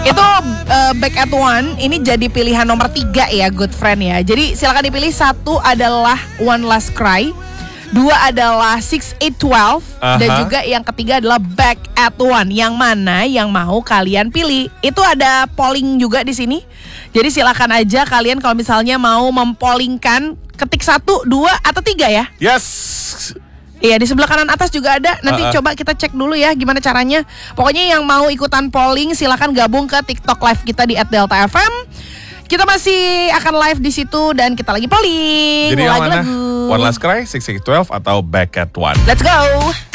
Itu Back at One ini jadi pilihan nomor 3 ya, good friend ya. Jadi silakan dipilih. 1 adalah One Last Cry, 2 adalah 6812, dan juga yang ketiga adalah Back at One. Yang mana yang mau kalian pilih? Itu ada polling juga di sini. Jadi silakan aja kalian kalau misalnya mau mempollingkan, ketik 1, 2 atau 3 ya. Yes. Iya, di sebelah kanan atas juga ada. Nanti coba kita cek dulu ya gimana caranya. Pokoknya yang mau ikutan polling silakan gabung ke TikTok live kita di @delta_fm. Kita masih akan live di situ dan kita lagi polling. Jadi yang mana? One Last Cry, 6812 atau Back at One? Let's go.